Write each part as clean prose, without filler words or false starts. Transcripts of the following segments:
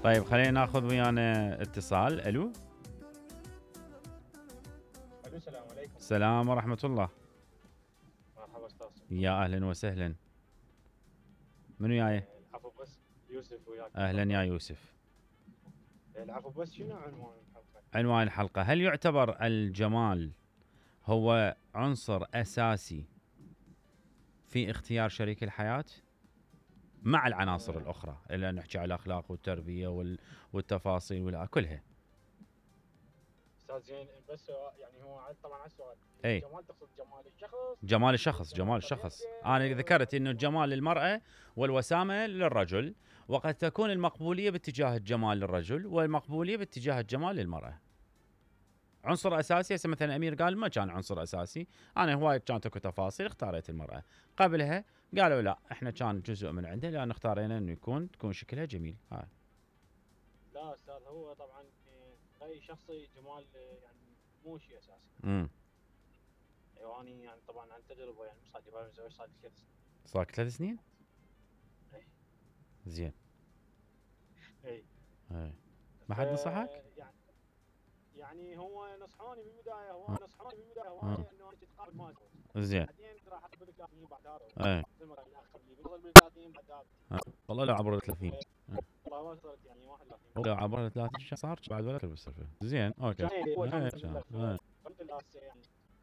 طيب خلينا ناخذ ويانا اتصال. الو. الو السلام عليكم. السلام ورحمة الله. مرحبا استاذ. يا اهلا وسهلا. منو جاي؟ العفو بس يوسف وياك. اهلا يا يوسف. العفو بس شنو عنوان الحلقه؟ عنوان الحلقة: هل يعتبر الجمال هو عنصر اساسي في اختيار شريك الحياة مع العناصر الاخرى اللي نحكي على الاخلاق والتربية والتفاصيل كلها؟ استاذ زين بس يعني هو طبعا على السؤال. اي الجمال تقصد جمال الشخص؟ جمال الشخص. انا ذكرت انه الجمال للمرأة والوسامة للرجل، وقد تكون المقبولية باتجاه الجمال للرجل والمقبولية باتجاه الجمال للمرأة. عنصر اساسي هسه مثلا امير قال ما كان عنصر اساسي، انا هواي كانت اكو تفاصيل اختاريت المرأة. قبلها قالوا لا احنا كان جزء من عنده لان اختارينا انه تكون شكلها جميل. لا استاذ هو طبعا راي شخصي جمال يعني مو شيء اساسي. ايواني يعني طبعا عن تجربه يعني صار لي متزوج صار لي 3 سنين. صار 3 سنين؟ اي زين. اي ما حد نصحك؟ يعني هو نصحوني بالبدايه انه انت تقابل ما زين. بعدين راح اقابل 30 بعد هذا. مثل ما قال الاخ قبلي بيوصل بال 30 بعد هذا. والله لو عبر 30. والله ما وصلت يعني 31. لو عبر 30 صار بعد ولا بالسالفه. زين اوكي. الحمد لله يعني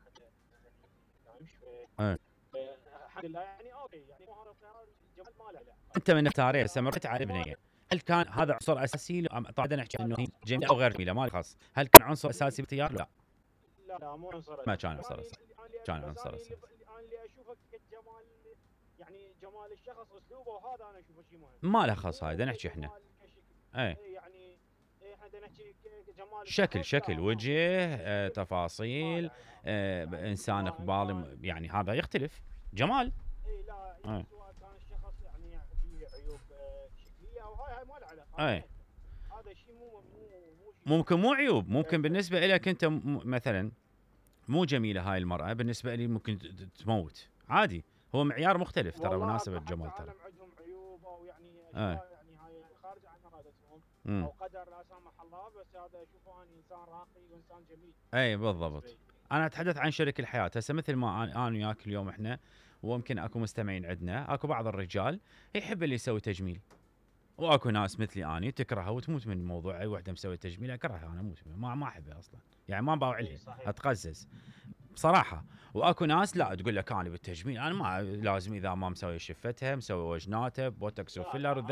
الحمد لله يعني اوكي يعني مو هذا القرار الجمال ما له. انت من التاريخ سمرت على بنيه، هل كان هذا عنصر اساسي؟ طبعا نحكي انه هي جميله او غير جميله ما خاص، هل كان عنصر اساسي باختيار؟ لا لا مو عنصر اساسي. ما كان عنصر اساسي. كان عنصر اساسي. انا اللي اشوفه كجمال يعني جمال الشخص اسلوبه وهذا انا اشوفه شيء مهم. ما له خاص هاي نحكي احنا. يعني احنا نحكي جمال شكل وجه، تفاصيل، انسان اقبال، يعني هذا يختلف جمال. اي لا يعني سواء كان الشخص يعني فيه عيوب شكليه او هاي ما له علاقه. هذا شيء ممكن مو عيوب، ممكن بالنسبه لك انت مثلا مو جميله هاي المراه، بالنسبه لي ممكن تموت عادي. هو معيار مختلف ترى مناسبه الجمال ترى. عندهم عيوب او يعني يعني هاي خارج عن ارادتهم او قدر لا سامح الله، بس هذا اشوفه اني انسان راقي وانسان جميل. اي بالضبط. انا اتحدث عن شريك الحياه هسه مثل ما انا وياك اليوم احنا، ويمكن اكو مستمعين عندنا، اكو بعض الرجال يحب اللي يسوي تجميل، واكو ناس مثلي اني تكرهها وتموت من موضوع اي وحده مسوي تجميل اكرهها، انا اموت ما احبها اصلا، يعني ما باوع لها اتقزز بصراحه. واكو ناس لا تقول لك انا بالتجميل انا ما لازم اذا ما مسوي شفتها مسوي وجناتها بوتوكس وفيلر